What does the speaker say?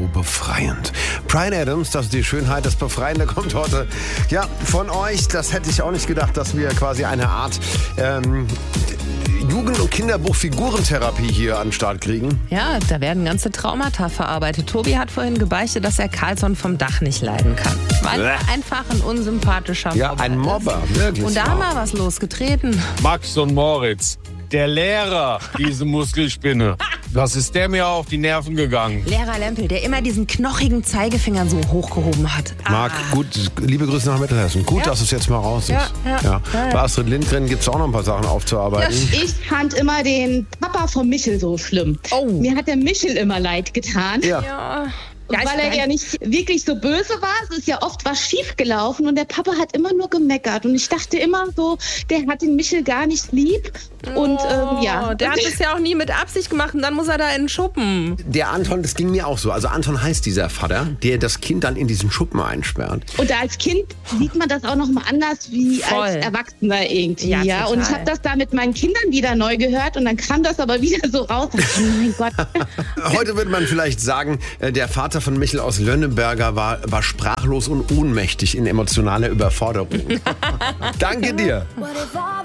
so befreiend. Bryan Adams, das ist die Schönheit, das Befreiende kommt heute von euch. Das hätte ich auch nicht gedacht, dass wir quasi eine Art Jugend- und Kinderbuch-Figurentherapie hier an den Start kriegen. Ja, da werden ganze Traumata verarbeitet. Tobi hat vorhin gebeichtet, dass er Carlson vom Dach nicht leiden kann. Weil er einfach ein unsympathischer Mobber ist. Ja, ein Mobber, wirklich. Und da haben wir was losgetreten. Max und Moritz, der Lehrer, diese Muskelspinne. Was ist der mir auf die Nerven gegangen? Lehrer Lempel, der immer diesen knochigen Zeigefinger so hochgehoben hat. Marc, gut, liebe Grüße nach Mittelhessen. Gut, dass es jetzt mal raus ist. Ja. Bei Astrid Lindgren gibt es auch noch ein paar Sachen aufzuarbeiten. Ich fand immer den Papa von Michel so schlimm. Oh. Mir hat der Michel immer leid getan. Ja. Weil er ja nicht wirklich so böse war. Es ist ja oft was schief gelaufen und der Papa hat immer nur gemeckert. Und ich dachte immer so, der hat den Michel gar nicht lieb. Und Der hat es ja auch nie mit Absicht gemacht und dann muss er da in den Schuppen. Der Anton, das ging mir auch so. Also Anton heißt dieser Vater, der das Kind dann in diesen Schuppen einsperrt. Und als Kind sieht man das auch noch mal anders wie als Erwachsener irgendwie. Ja, und ich habe das da mit meinen Kindern wieder neu gehört und dann kam das aber wieder so raus. Oh mein Gott. Heute würde man vielleicht sagen, der Vater von Michel aus Lönneberger war sprachlos und ohnmächtig in emotionaler Überforderung. Danke dir.